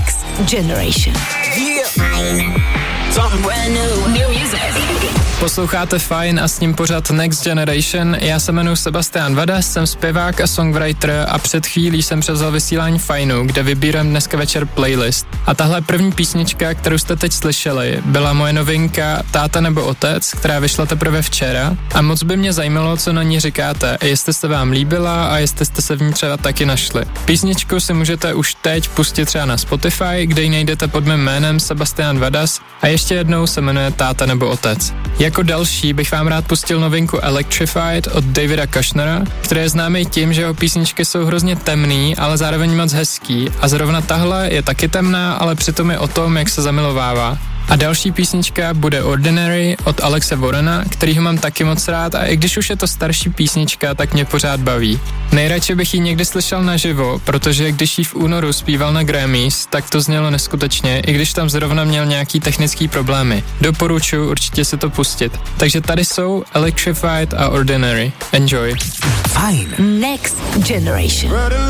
Next Generation. Something brand new music. Posloucháte Fine a s ním pořad Next Generation. Já se jmenuji Sebastian Vadas, jsem zpěvák a songwriter a před chvílí jsem převzal vysílání Fineu, kde vybírám dneska večer playlist. A tahle první písnička, kterou jste teď slyšeli, byla moje novinka Táta nebo otec, která vyšla teprve včera a moc by mě zajímalo, co na ní říkáte, jestli se vám líbila a jestli jste se v ní třeba taky našli. Písničku si můžete už teď pustit třeba na Spotify, kde ji najdete pod mým jménem Sebastian Vadas a ještě jednou se jmenuje Táta nebo otec. Jako další bych vám rád pustil novinku Electrified od Davida Kushnera, který je známý tím, že jeho písničky jsou hrozně temný, ale zároveň moc hezký a zrovna tahle je taky temná, ale přitom je o tom, jak se zamilovává. A další písnička bude Ordinary od Alexe Warrena, kterýho mám taky moc rád a i když už je to starší písnička, tak mě pořád baví. Nejradši bych ji někdy slyšel naživo, protože když ji v únoru zpíval na Grammys, tak to znělo neskutečně, i když tam zrovna měl nějaký technický problémy. Doporučuji určitě si to pustit. Takže tady jsou Electrified a Ordinary. Enjoy. Fine. Next Generation.